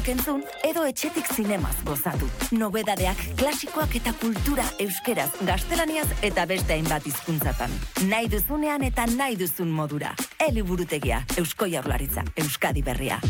saioak entzun, edo etxetik zinemaz gozatu. Nobedadeak, klasikoak eta kultura euskeraz, gaztelaniaz eta beste hainbat hizkuntzatan. Nahi duzunean eta nahi duzun modura. Eliburutegia, Eusko Jaurlaritza, Euskadi Berria.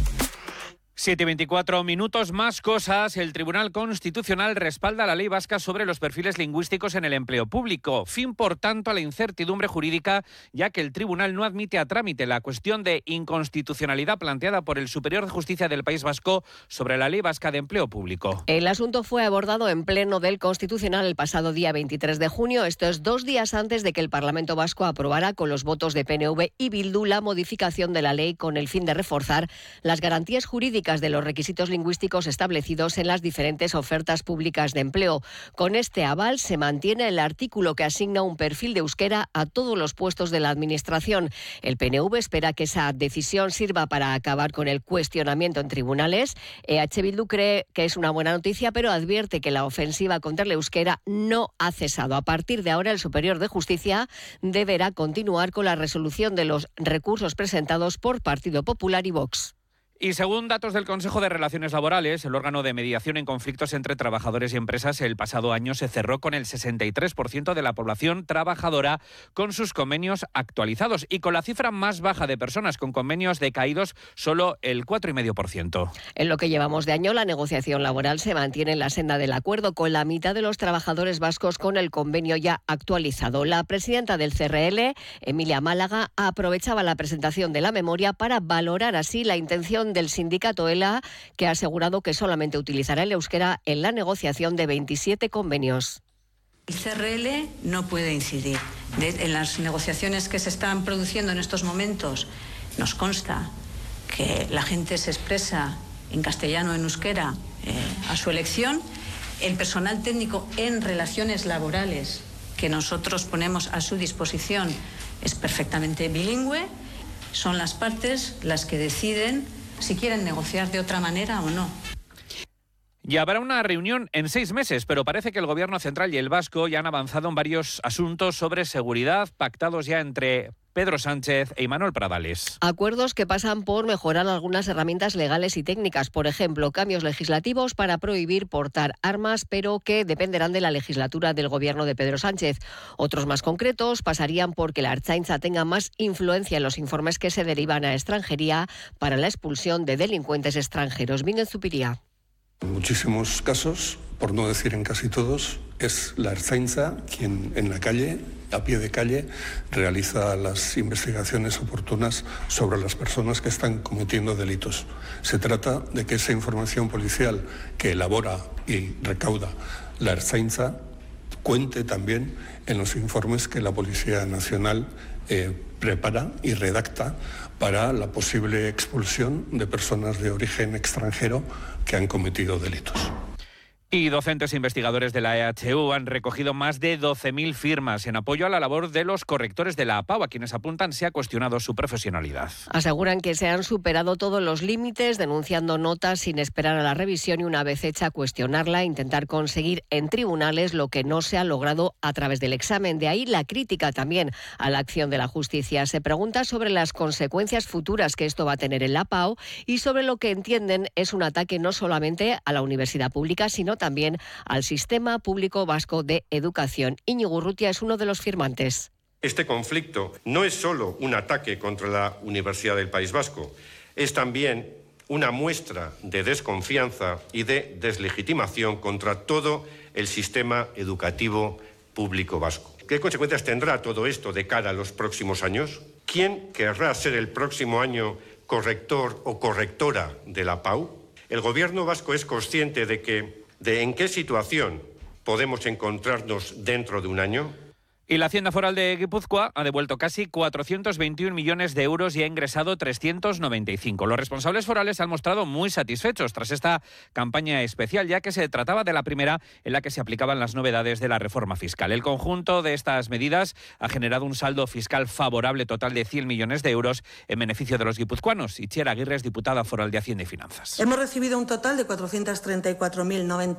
7:24 minutos, más cosas. El Tribunal Constitucional respalda la ley vasca sobre los perfiles lingüísticos en el empleo público. Fin, por tanto, a la incertidumbre jurídica, ya que el tribunal no admite a trámite la cuestión de inconstitucionalidad planteada por el Superior de Justicia del País Vasco sobre la ley vasca de empleo público. El asunto fue abordado en pleno del Constitucional el pasado día 23 de junio. Esto es 2 días antes de que el Parlamento Vasco aprobara con los votos de PNV y Bildu la modificación de la ley con el fin de reforzar las garantías jurídicas de los requisitos lingüísticos establecidos en las diferentes ofertas públicas de empleo. Con este aval se mantiene el artículo que asigna un perfil de euskera a todos los puestos de la Administración. El PNV espera que esa decisión sirva para acabar con el cuestionamiento en tribunales. EH Bildu cree que es una buena noticia, pero advierte que la ofensiva contra el euskera no ha cesado. A partir de ahora, el Superior de Justicia deberá continuar con la resolución de los recursos presentados por Partido Popular y Vox. Y según datos del Consejo de Relaciones Laborales, el órgano de mediación en conflictos entre trabajadores y empresas, el pasado año se cerró con el 63% de la población trabajadora con sus convenios actualizados y con la cifra más baja de personas con convenios decaídos, solo el 4,5%. En lo que llevamos de año, la negociación laboral se mantiene en la senda del acuerdo, con la mitad de los trabajadores vascos con el convenio ya actualizado. La presidenta del CRL, Emilia Málaga, aprovechaba la presentación de la memoria para valorar así la intención del sindicato ELA, que ha asegurado que solamente utilizará el euskera en la negociación de 27 convenios. El CRL no puede incidir. En las negociaciones que se están produciendo en estos momentos, nos consta que la gente se expresa en castellano o en euskera a su elección. El personal técnico en relaciones laborales que nosotros ponemos a su disposición es perfectamente bilingüe. Son las partes las que deciden si quieren negociar de otra manera o no. Y habrá una reunión en 6 meses, pero parece que el Gobierno central y el vasco ya han avanzado en varios asuntos sobre seguridad pactados ya entre Pedro Sánchez e Imanol Pradales. Acuerdos que pasan por mejorar algunas herramientas legales y técnicas, por ejemplo, cambios legislativos para prohibir portar armas, pero que dependerán de la legislatura del Gobierno de Pedro Sánchez. Otros más concretos pasarían por que la Ertzaintza tenga más influencia en los informes que se derivan a extranjería para la expulsión de delincuentes extranjeros. Miguel Zupiría. En muchísimos casos, por no decir en casi todos, es la Ertzaintza quien en la calle, a pie de calle, realiza las investigaciones oportunas sobre las personas que están cometiendo delitos. Se trata de que esa información policial que elabora y recauda la Ertzaintza cuente también en los informes que la Policía Nacional prepara y redacta para la posible expulsión de personas de origen extranjero que han cometido delitos. Y docentes e investigadores de la EHU han recogido más de 12.000 firmas en apoyo a la labor de los correctores de la APAU, a quienes apuntan se ha cuestionado su profesionalidad. Aseguran que se han superado todos los límites, denunciando notas sin esperar a la revisión y, una vez hecha, cuestionarla e intentar conseguir en tribunales lo que no se ha logrado a través del examen. De ahí la crítica también a la acción de la justicia. Se pregunta sobre las consecuencias futuras que esto va a tener en la APAU y sobre lo que entienden es un ataque no solamente a la universidad pública, sino también al Sistema Público Vasco de Educación. Íñigo Urrutia es uno de los firmantes. Este conflicto no es solo un ataque contra la Universidad del País Vasco, es también una muestra de desconfianza y de deslegitimación contra todo el sistema educativo público vasco. ¿Qué consecuencias tendrá todo esto de cara a los próximos años? ¿Quién querrá ser el próximo año corrector o correctora de la APAU? El Gobierno vasco es consciente de en qué situación podemos encontrarnos dentro de un año. Y la Hacienda Foral de Guipúzcoa ha devuelto casi 421 millones de euros y ha ingresado 395. Los responsables forales se han mostrado muy satisfechos tras esta campaña especial, ya que se trataba de la primera en la que se aplicaban las novedades de la reforma fiscal. El conjunto de estas medidas ha generado un saldo fiscal favorable total de 100 millones de euros en beneficio de los guipuzcoanos. Itziar Aguirre es diputada foral de Hacienda y Finanzas. Hemos recibido un total de 434.090